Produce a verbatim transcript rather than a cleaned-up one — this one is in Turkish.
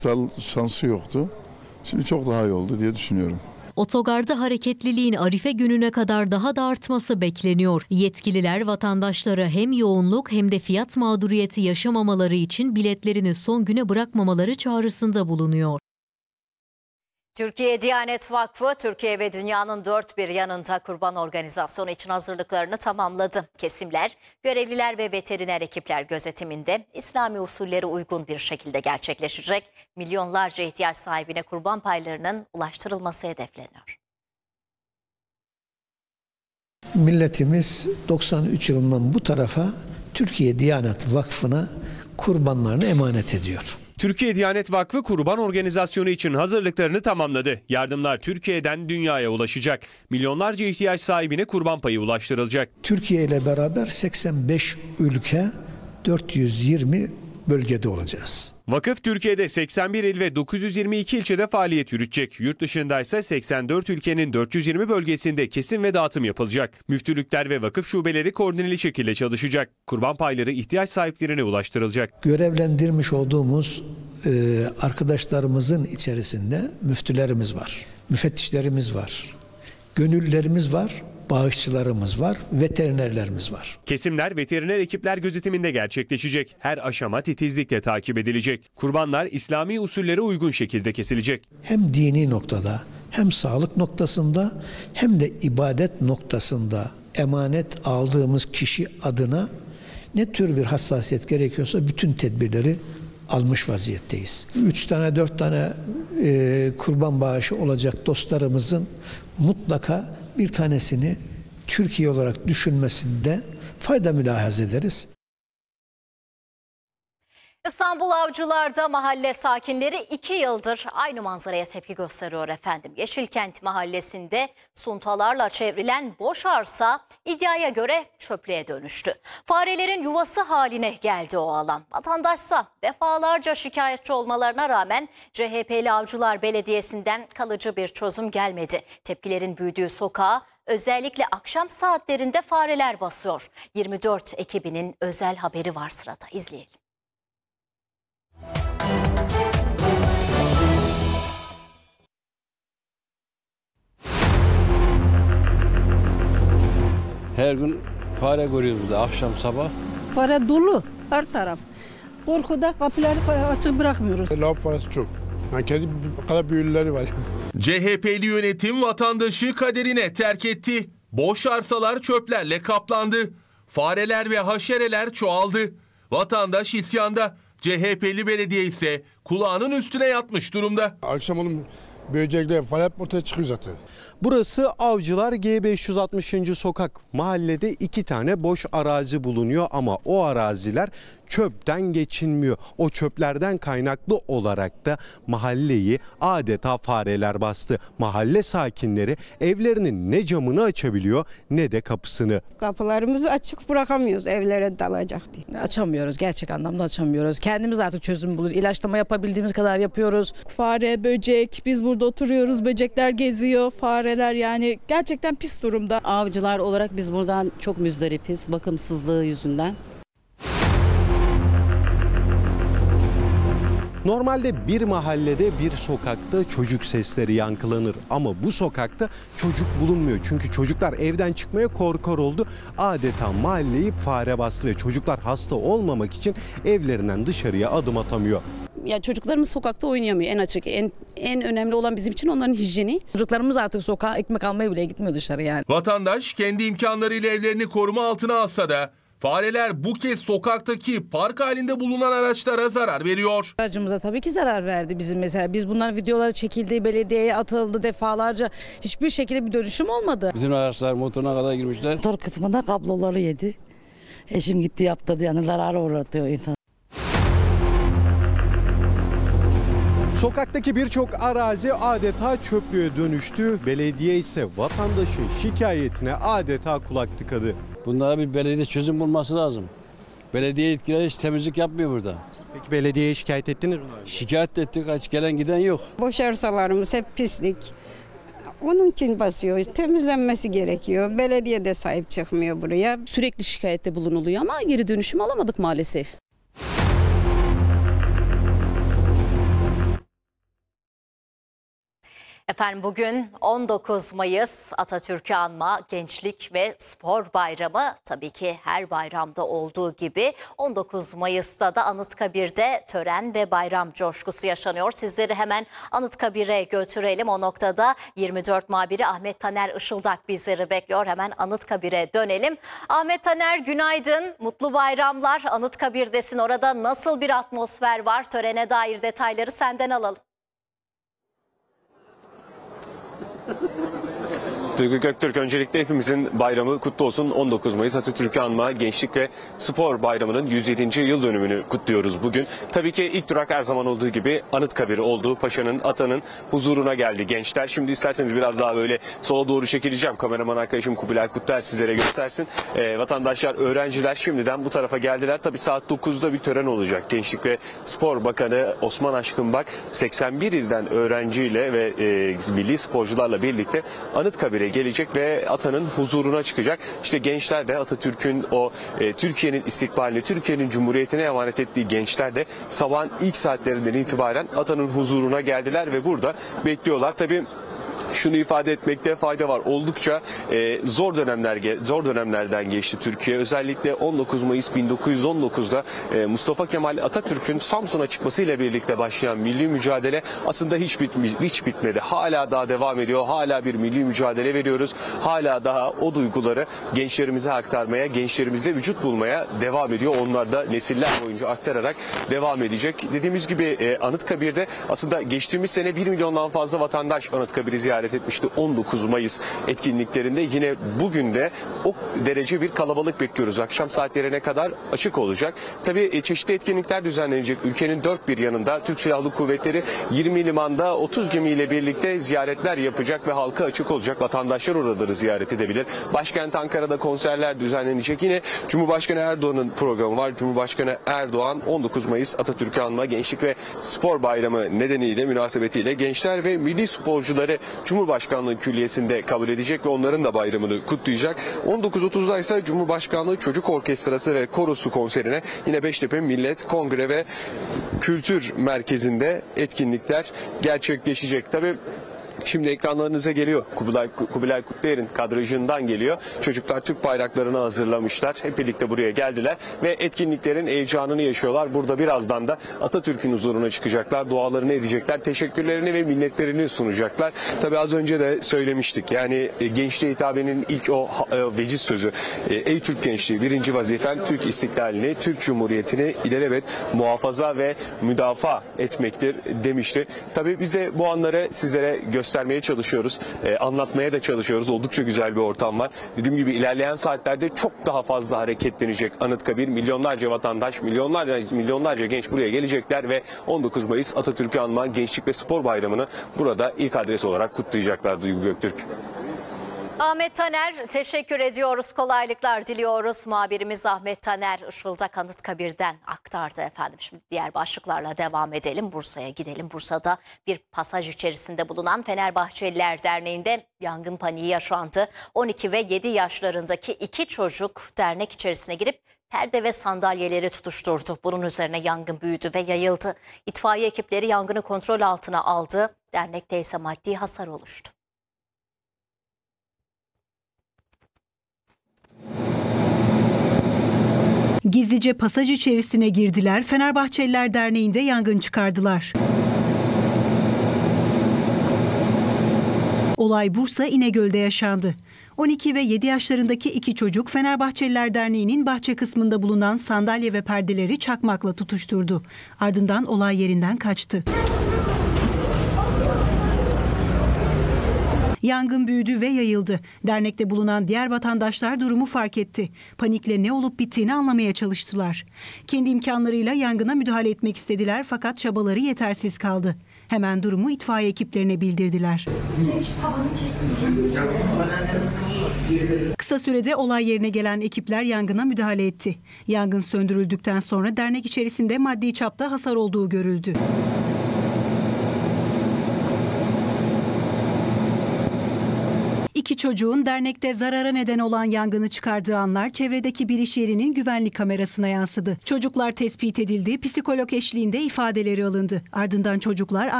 Şansı yoktu. Şimdi çok daha iyi oldu diye düşünüyorum. Otogarda hareketliliğin Arife gününe kadar daha da artması bekleniyor. Yetkililer vatandaşlara hem yoğunluk hem de fiyat mağduriyeti yaşamamaları için biletlerini son güne bırakmamaları çağrısında bulunuyor. Türkiye Diyanet Vakfı, Türkiye ve dünyanın dört bir yanında kurban organizasyonu için hazırlıklarını tamamladı. Kesimler, görevliler ve veteriner ekipler gözetiminde İslami usullere uygun bir şekilde gerçekleşecek. Milyonlarca ihtiyaç sahibine kurban paylarının ulaştırılması hedefleniyor. Milletimiz doksan üç yılından bu tarafa Türkiye Diyanet Vakfı'na kurbanlarını emanet ediyor. Türkiye Diyanet Vakfı kurban organizasyonu için hazırlıklarını tamamladı. Yardımlar Türkiye'den dünyaya ulaşacak. Milyonlarca ihtiyaç sahibine kurban payı ulaştırılacak. Türkiye ile beraber seksen beş ülke, dört yüz yirmi bölgede olacağız. Vakıf Türkiye'de seksen bir il ve dokuz yüz yirmi iki ilçede faaliyet yürütecek. Yurt dışında ise seksen dört ülkenin dört yüz yirmi bölgesinde kesim ve dağıtım yapılacak. Müftülükler ve vakıf şubeleri koordineli şekilde çalışacak. Kurban payları ihtiyaç sahiplerine ulaştırılacak. Görevlendirmiş olduğumuz e, arkadaşlarımızın içerisinde müftülerimiz var, müfettişlerimiz var, gönüllülerimiz var, bağışçılarımız var, veterinerlerimiz var. Kesimler veteriner ekipler gözetiminde gerçekleşecek. Her aşama titizlikle takip edilecek. Kurbanlar İslami usullere uygun şekilde kesilecek. Hem dini noktada, hem sağlık noktasında, hem de ibadet noktasında emanet aldığımız kişi adına ne tür bir hassasiyet gerekiyorsa bütün tedbirleri almış vaziyetteyiz. Üç tane, dört tane e, kurban bağışı olacak dostlarımızın mutlaka bir tanesini Türkiye olarak düşünmesinde fayda mülahaz ederiz. İstanbul Avcılar'da mahalle sakinleri iki yıldır aynı manzaraya tepki gösteriyor efendim. Yeşilkent mahallesinde suntalarla çevrilen boş arsa iddiaya göre çöplüğe dönüştü. Farelerin yuvası haline geldi o alan. Vatandaşsa defalarca şikayetçi olmalarına rağmen C H P'li Avcılar Belediyesi'nden kalıcı bir çözüm gelmedi. Tepkilerin büyüdüğü sokağa özellikle akşam saatlerinde fareler basıyor. yirmi dört ekibinin özel haberi var sırada. İzleyelim. Her gün fare görüyoruz burada akşam sabah. Fare dolu her taraf. Korkuda kapıları açık bırakmıyoruz. Lav faresi çok. Yani kendi kadar büyülüleri var. C H P'li yönetim vatandaşı kaderine terk etti. Boş arsalar çöplerle kaplandı. Fareler ve haşereler çoğaldı. Vatandaş isyanda. C H P'li belediye ise kulağının üstüne yatmış durumda. Akşam onun böcekler fare hep ortaya çıkıyor zaten. Burası Avcılar G beş yüz altmışıncı sokak. Mahallede iki tane boş arazi bulunuyor ama o araziler çöpten geçinmiyor. O çöplerden kaynaklı olarak da mahalleyi adeta fareler bastı. Mahalle sakinleri evlerinin ne camını açabiliyor ne de kapısını. Kapılarımızı açık bırakamıyoruz evlere dalacak diye. Açamıyoruz, gerçek anlamda açamıyoruz. Kendimiz artık çözüm buluyoruz. İlaçlama yapabildiğimiz kadar yapıyoruz. Fare, böcek, biz burada oturuyoruz, böcekler geziyor, fareler yani gerçekten pis durumda. Avcılar olarak biz buradan çok müzdaripiz bakımsızlığı yüzünden. Normalde bir mahallede bir sokakta çocuk sesleri yankılanır ama bu sokakta çocuk bulunmuyor. Çünkü çocuklar evden çıkmaya korkar oldu. Adeta mahalleyi fare bastı ve çocuklar hasta olmamak için evlerinden dışarıya adım atamıyor. Ya çocuklarımız sokakta oynayamıyor en açık. En en önemli olan bizim için onların hijyeni. Çocuklarımız artık sokağa ekmek almaya bile gitmiyor dışarı yani. Vatandaş kendi imkanlarıyla evlerini koruma altına alsa da fareler bu kez sokaktaki park halinde bulunan araçlara zarar veriyor. Aracımıza tabii ki zarar verdi bizim mesela. Biz bunların videoları çekildi, belediyeye atıldı defalarca. Hiçbir şekilde bir dönüşüm olmadı. Bütün araçlar motoruna kadar girmişler. Motor kısmında kabloları yedi. Eşim gitti yaptı yani zararı uğratıyor insan. Sokaktaki birçok arazi adeta çöplüğe dönüştü. Belediye ise vatandaşın şikayetine adeta kulak tıkadı. Bunlara bir belediye çözüm bulması lazım. Belediye yetkilileri hiç temizlik yapmıyor burada. Peki belediyeye şikayet ettiniz mi? Şikayet ettik, hiç gelen giden yok. Boş arsalarımız hep pislik. Onun için basıyor. Temizlenmesi gerekiyor. Belediye de sahip çıkmıyor buraya. Sürekli şikayette bulunuluyor ama geri dönüşüm alamadık maalesef. Efendim bugün on dokuz Mayıs Atatürk'ü anma Gençlik ve Spor Bayramı. Tabii ki her bayramda olduğu gibi on dokuz Mayıs'ta da Anıtkabir'de tören ve bayram coşkusu yaşanıyor. Sizleri hemen Anıtkabir'e götürelim. O noktada yirmi dört muhabiri Ahmet Taner Işıldak bizleri bekliyor. Hemen Anıtkabir'e dönelim. Ahmet Taner günaydın, mutlu bayramlar. Anıtkabir'desin, orada nasıl bir atmosfer var? Törene dair detayları senden alalım. Duygu Göktürk, öncelikle hepimizin bayramı kutlu olsun. on dokuz Mayıs Atatürk'ü anma Gençlik ve Spor Bayramı'nın yüz yedinci yıl dönümünü kutluyoruz bugün. Tabii ki ilk durak her zaman olduğu gibi Anıtkabir oldu. Paşa'nın, atanın huzuruna geldi gençler. Şimdi isterseniz biraz daha böyle sola doğru çekileceğim. Kameraman arkadaşım Kubilay Kutluer sizlere göstersin. Ee, vatandaşlar, öğrenciler şimdiden bu tarafa geldiler. Tabii saat dokuzda bir tören olacak. Gençlik ve Spor Bakanı Osman Aşkınbak seksen bir ilden öğrenciyle ve e, milli sporcularla birlikte Anıtkabir'e gelecek ve atanın huzuruna çıkacak. İşte gençler de Atatürk'ün o e, Türkiye'nin istikbalini, Türkiye'nin Cumhuriyeti'ne emanet ettiği gençler de sabahın ilk saatlerinden itibaren atanın huzuruna geldiler ve burada bekliyorlar. Tabii şunu ifade etmekte fayda var. Oldukça e, zor dönemler zor dönemlerden geçti Türkiye. Özellikle on dokuz Mayıs bin dokuz yüz on dokuzda e, Mustafa Kemal Atatürk'ün Samsun'a çıkmasıyla birlikte başlayan milli mücadele aslında hiç bitmiş, hiç bitmedi. Hala daha devam ediyor. Hala bir milli mücadele veriyoruz. Hala daha o duyguları gençlerimize aktarmaya, gençlerimizde vücut bulmaya devam ediyor. Onlar da nesiller boyunca aktararak devam edecek. Dediğimiz gibi e, Anıtkabir'de aslında geçtiğimiz sene bir milyondan fazla vatandaş Anıtkabir'i ziyaret etmişti on dokuz Mayıs etkinliklerinde. Yine bugün de o derece bir kalabalık bekliyoruz. Akşam saatlerine kadar açık olacak. Tabii çeşitli etkinlikler düzenlenecek. Ülkenin dört bir yanında Türk Silahlı Kuvvetleri yirmi limanda otuz gemiyle birlikte ziyaretler yapacak ve halka açık olacak. Vatandaşlar oraları ziyaret edebilir. Başkent Ankara'da konserler düzenlenecek. Yine Cumhurbaşkanı Erdoğan'ın programı var. Cumhurbaşkanı Erdoğan on dokuz Mayıs Atatürk'ü anma Gençlik ve Spor Bayramı nedeniyle, münasebetiyle gençler ve milli sporcuları Cumhurbaşkanlığı Külliyesi'nde kabul edecek ve onların da bayramını kutlayacak. on dokuz otuzda ise Cumhurbaşkanlığı Çocuk Orkestrası ve Korosu konserine yine Beştepe Millet Kongre ve Kültür Merkezi'nde etkinlikler gerçekleşecek. Tabii şimdi ekranlarınıza geliyor. Kubilay, Kubilay Kutluer'in kadrajından geliyor. Çocuklar Türk bayraklarını hazırlamışlar. Hep birlikte buraya geldiler ve etkinliklerin heyecanını yaşıyorlar. Burada birazdan da Atatürk'ün huzuruna çıkacaklar. Dualarını edecekler. Teşekkürlerini ve minnetlerini sunacaklar. Tabii az önce de söylemiştik. Yani gençliğe hitabenin ilk o e, veciz sözü. E, Ey Türk gençliği, birinci vazifen Türk istiklalini, Türk Cumhuriyeti'ni ilelebet muhafaza ve müdafaa etmektir demişti. Tabii biz de bu anları sizlere göstermek göstermeye çalışıyoruz. E, anlatmaya da çalışıyoruz. Oldukça güzel bir ortam var. Dediğim gibi ilerleyen saatlerde çok daha fazla hareketlenecek Anıtkabir. Milyonlarca vatandaş, milyonlarca milyonlarca genç buraya gelecekler ve on dokuz Mayıs Atatürk'ü anma Gençlik ve Spor Bayramı'nı burada ilk adres olarak kutlayacaklar Duygu Göktürk. Ahmet Taner, teşekkür ediyoruz. Kolaylıklar diliyoruz. Muhabirimiz Ahmet Taner Işıldak Anıtkabir'den aktardı efendim. Şimdi diğer başlıklarla devam edelim. Bursa'ya gidelim. Bursa'da bir pasaj içerisinde bulunan Fenerbahçeliler Derneği'nde yangın paniği yaşandı. on iki ve yedi yaşlarındaki iki çocuk dernek içerisine girip perde ve sandalyeleri tutuşturdu. Bunun üzerine yangın büyüdü ve yayıldı. İtfaiye ekipleri yangını kontrol altına aldı. Dernekte ise maddi hasar oluştu. Gizlice pasaj içerisine girdiler, Fenerbahçeliler Derneği'nde yangın çıkardılar. Olay Bursa İnegöl'de yaşandı. on iki ve yedi yaşlarındaki iki çocuk Fenerbahçeliler Derneği'nin bahçe kısmında bulunan sandalye ve perdeleri çakmakla tutuşturdu. Ardından olay yerinden kaçtı. Yangın büyüdü ve yayıldı. Dernekte bulunan diğer vatandaşlar durumu fark etti. Panikle ne olup bittiğini anlamaya çalıştılar. Kendi imkanlarıyla yangına müdahale etmek istediler fakat çabaları yetersiz kaldı. Hemen durumu itfaiye ekiplerine bildirdiler. Kısa sürede olay yerine gelen ekipler yangına müdahale etti. Yangın söndürüldükten sonra dernek içerisinde maddi çapta hasar olduğu görüldü. İki çocuğun dernekte zarara neden olan yangını çıkardığı anlar çevredeki bir iş yerinin güvenlik kamerasına yansıdı. Çocuklar tespit edildi, psikolog eşliğinde ifadeleri alındı. Ardından çocuklar